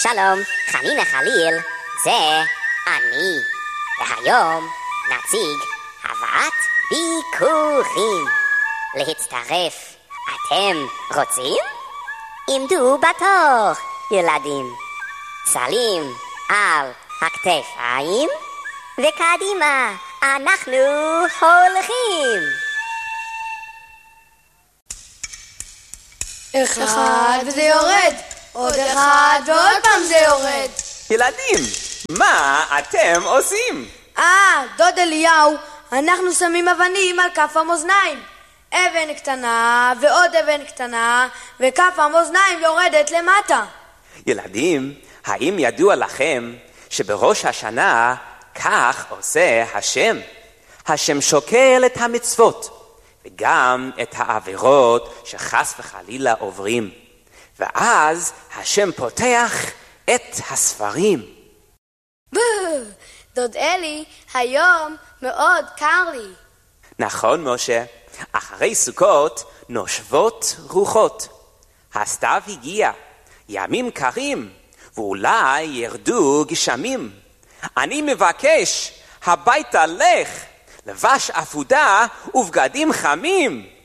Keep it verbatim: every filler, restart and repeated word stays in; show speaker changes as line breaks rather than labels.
שלום, חנינה חליל, זה אני. והיום נציג הבאת ביקורים. להצטרף, אתם רוצים? עמדו בתור, ילדים. סלים על הכתפיים, וקדימה, אנחנו הולכים.
אחד וזה יורד, עוד אחד ועוד פעם זה יורד.
ילדים, מה אתם עושים?
אה, דוד אליהו, אנחנו שמים אבנים על כף המאזניים. אבן קטנה ועוד אבן קטנה, וכף המאזניים יורדת למטה.
ילדים, האם ידוע לכם שבראש השנה כך עושה השם? השם שוקל את המצוות וגם את העבירות שחס וחלילה עוברים, ואז השם פותח את הספרים.
דוד אלי, היום מאוד קר לי.
נכון, משה, אחרי סוכות נושבות רוחות. הסתיו הגיע, ימים קרים, ואולי ירדו גשמים. אני מבקש, הביתה לך, לבש אפודה ובגדים חמים.